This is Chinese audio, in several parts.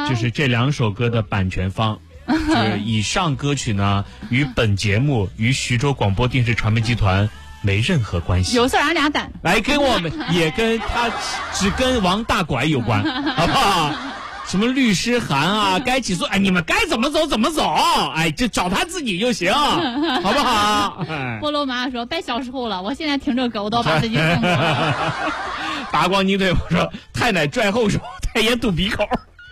就是这2首歌的版权方。就是以上歌曲呢，与本节目与徐州广播电视传媒集团没任何关系。 有事俺俩胆， 来跟我们也跟他只跟王大拐有关，好不好？什么律师函啊，该起诉，哎，你们该怎么走怎么走，哎，就找他自己就行，好不好？ 菠萝妈说拜小时候了，我现在听这歌我都把自己送过了。 拔光鸡腿，我说太奶拽后手，太爷堵鼻口。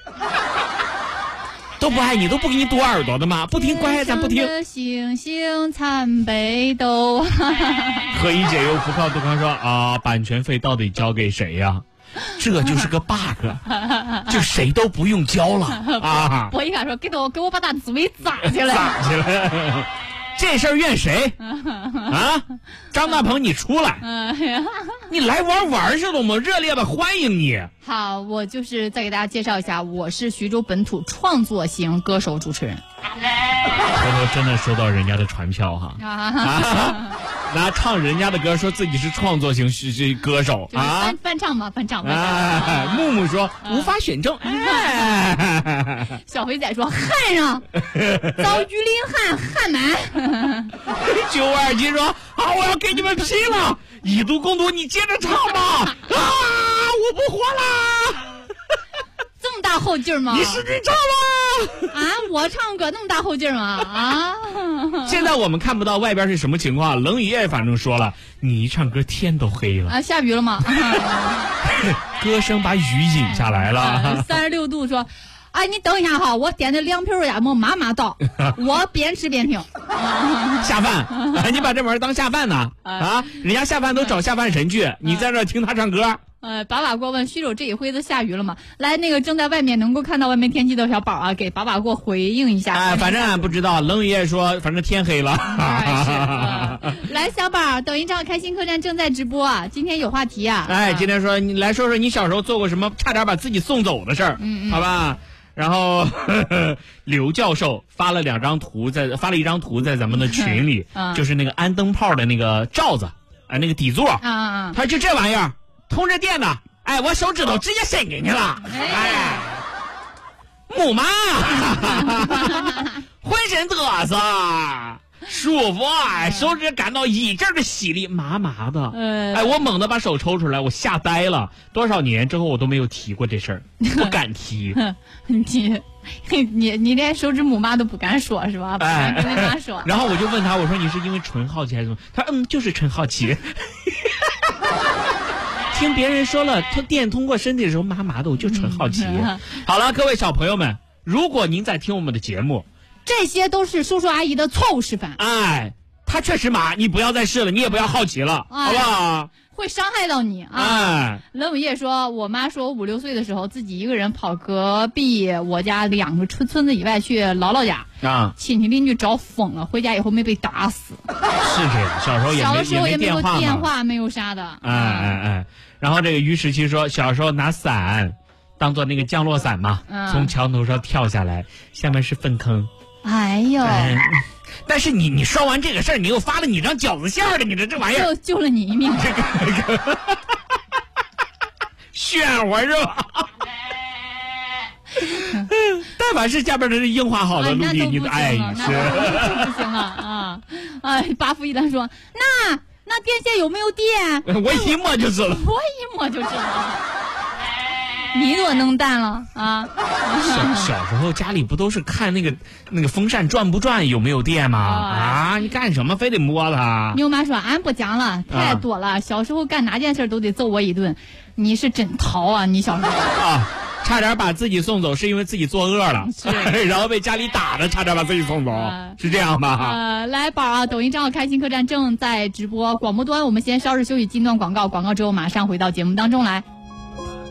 都不爱你，都不给你堵耳朵的吗？不听，乖，咱不听。 星星参北斗。 何以解忧，不靠杜康说啊，版权费到底交给谁呀？这就是个 bug， 就谁都不用交了啊！ 我一看说，给我把他嘴砸起来， 砸起来。这事儿怨谁啊？张大鹏，你出来！你来玩是多么热烈的欢迎你。 好，我就是再给大家介绍一下，我是徐州本土创作型歌手主持人。 回头真的收到人家的传票哈拿唱人家的歌说自己是创作型歌手啊， 翻唱嘛，翻唱。 木木说无法选中， 小肥仔说旱上遭雨淋旱满。 927说好，我要给你们拼了，以毒攻毒，你接着唱吧。我不活啦。 这么大后劲吗？ 你使劲唱吧。 我唱歌那么大后劲吗？ 现在我们看不到外边是什么情况，冷雨夜反正说了，你一唱歌天都黑了。 下雨了吗？ 歌声把雨引下来了。 36度说，你等一下哈，我点的2瓶肉夹馍马上到，我边吃边听。 下饭，你把这玩意儿当下饭呢？人家下饭都找下饭神去，你在这听他唱歌。 把把过问徐州这一回子下雨了吗？来，那个正在外面能够看到外面天气的小宝给把把过回应一下。 反正俺不知道，冷雨夜说反正天黑了。 来，小宝，抖音账开心客栈正在直播今天有话题今天说你来说说你小时候做过什么差点把自己送走的事儿，好吧？然后刘教授发了一张图在咱们的群里，就是那个安灯泡的那个罩子那个底座他说就这玩意儿通着电的，我手指头直接伸给你了，母妈浑身嘚瑟舒服手指感到一阵的洗力，麻麻的。我猛地把手抽出来，我吓呆了。多少年之后我都没有提过这事儿，不敢提。 你连手指母妈都不敢说是吧？不敢跟人家说。 然后我就问他，我说你是因为纯好奇还是什么？他说就是纯好奇。听别人说了，电通过身体的时候麻麻的，我就纯好奇。好了，各位小朋友们，如果您在听我们的节目， 这些都是叔叔阿姨的错误示范。 他确实麻，你不要再试了，你也不要好奇了，好不好？ 会伤害到你冷雨夜说，我妈说我5、6岁的时候自己一个人跑隔壁我家2个村子以外去姥姥家亲戚邻居找疯了，回家以后没被打死。 是这样，小时候也没有电话，没有啥的。 然后这个于17说，小时候拿伞当做那个降落伞嘛，从桥头上跳下来，下面是粪坑。 哎呦！ 但是你说完这个事儿，你又发了你张饺子馅儿的，你这玩意儿救了你一命。 炫我是吧？但凡是下边的是硬化好的，陆地你的是不行了巴夫一丹说，那电线有没有电？ 我一摸就知道了。 我一摸就知道了。你多能蛋了小时候家里不都是看那个风扇转不转有没有电吗？你干什么非得摸它？ 牛妈说俺不讲了，太多了。小时候干哪件事都得揍我一顿，你是真淘你小时候差点把自己送走是因为自己作恶了，然后被家里打的，差点把自己送走，是这样吧？ 来宝抖音账号开心客栈正在直播，广播端我们先稍事休息，进段广告之后马上回到节目当中来。